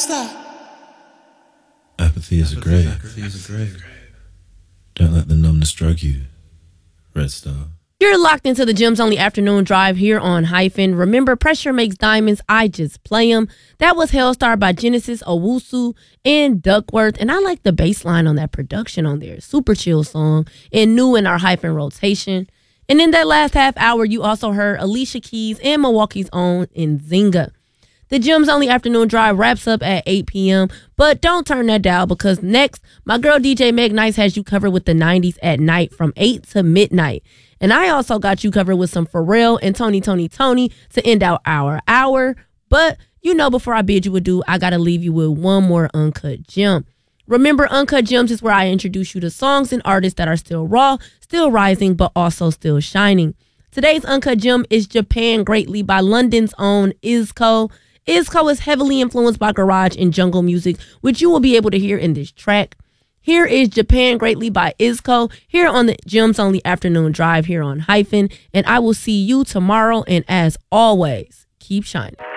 Apathy is a grave. Don't let the numbness drug you, Red Star. You're locked into the Gems Only Afternoon Drive here on Hyphen. Remember, pressure makes diamonds. I just play them. That was Hellstar by Genesis, Owusu, and Duckworth. And I like the bass line on that production on there. Super chill song and new in our Hyphen rotation. And in that last half hour, you also heard Alicia Keys and Milwaukee's own Nzinga. The Gems Only Afternoon Drive wraps up at 8 p.m., but don't turn that dial because next, my girl DJ Meg Nice has you covered with the 90s at night from 8 to midnight. And I also got you covered with some Pharrell and Tony to end out our hour. But, you know, before I bid you adieu, I got to leave you with one more Uncut Gem. Remember, Uncut Gems is where I introduce you to songs and artists that are still raw, still rising, but also still shining. Today's Uncut Gem is Japan Greatly by London's own Isco. Isco is heavily influenced by garage and jungle music, which you will be able to hear in this track. Here is Japan Greatly by Isco here on the Gems Only Afternoon Drive here on Hyphen. And I will see you tomorrow. And as always, keep shining.